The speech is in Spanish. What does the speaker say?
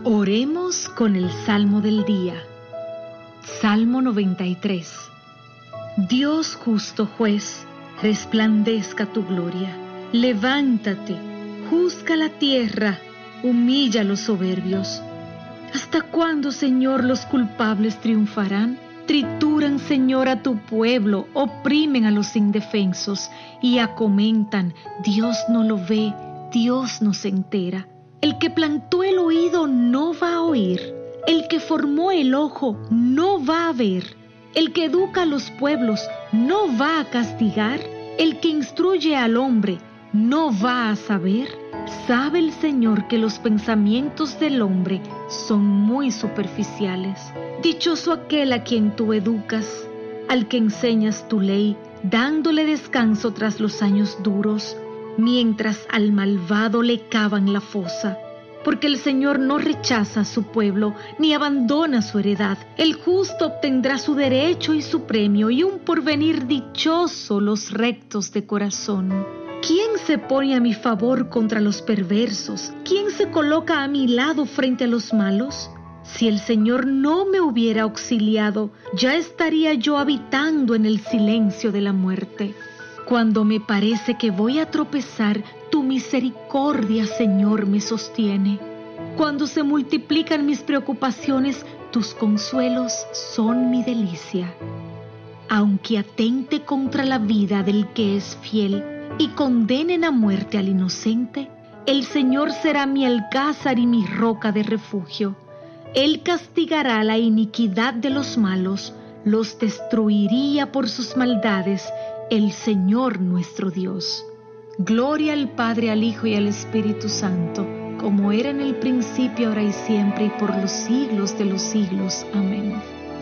Oremos con el Salmo del día. Salmo 93. Dios justo juez, resplandezca tu gloria. Levántate, juzga la tierra, humilla a los soberbios. ¿Hasta cuándo, Señor, los culpables triunfarán? Trituran, Señor, a tu pueblo, oprimen a los indefensos y acomentan: Dios no lo ve, Dios no se entera. El que plantó el oído no va a oír, el que formó el ojo no va a ver, el que educa a los pueblos no va a castigar, el que instruye al hombre no va a saber. Sabe el Señor que los pensamientos del hombre son muy superficiales. Dichoso aquel a quien tú educas, al que enseñas tu ley, dándole descanso tras los años duros, mientras al malvado le cavan la fosa. Porque el Señor no rechaza a su pueblo, ni abandona su heredad. El justo obtendrá su derecho y su premio, y un porvenir dichoso los rectos de corazón. ¿Quién se pone a mi favor contra los perversos? ¿Quién se coloca a mi lado frente a los malos? Si el Señor no me hubiera auxiliado, ya estaría yo habitando en el silencio de la muerte. Cuando me parece que voy a tropezar, tu misericordia, Señor, me sostiene. Cuando se multiplican mis preocupaciones, tus consuelos son mi delicia. Aunque atente contra la vida del que es fiel y condenen a muerte al inocente, el Señor será mi alcázar y mi roca de refugio. Él castigará la iniquidad de los malos, los destruiría por sus maldades, el Señor nuestro Dios. Gloria al Padre, al Hijo y al Espíritu Santo, como era en el principio, ahora y siempre, y por los siglos de los siglos. Amén.